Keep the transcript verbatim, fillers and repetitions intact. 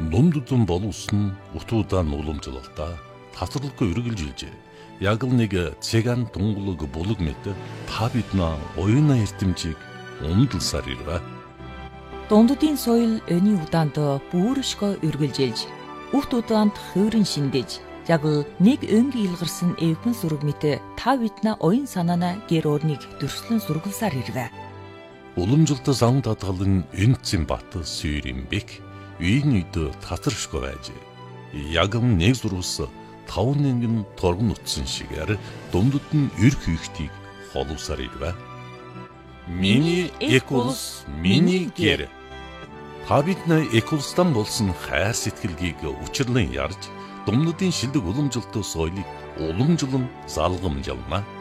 Дундудун боловсон утуудан уламжлалтаа татварлахгүй үргэлжилжээ. Яг л нэг цэган тунгалаг булаг мэт та биднээ оюуна эрдэмжийг умдалсаар ирвэ. Дундудын соёл өний удаанд бүршгөө үргэлжилж, урт удаанд хувирын шиндэж, яг л нэг өнгийн илгарсан эвхэн сүрэг мэт та биднээ оюун санаана гэр орныг дөрслөн сургалсаар ирвэ. Уламжлалт зам татгалан энцэн бат сүйрэмбек үйн үйд татаршгүй байж. Яг нэг зурвас таван нэгэн торгон утсан шигээр дундад нь эр хийхтийг холовсаар ирвэ. Миний экулс, миний гэр. Та бидний экулстан болсон хайр сэтгэлгийг учирлан ярьж, дундадын шилдэг уламжлалт соёлыг уламжлан залгамжлана.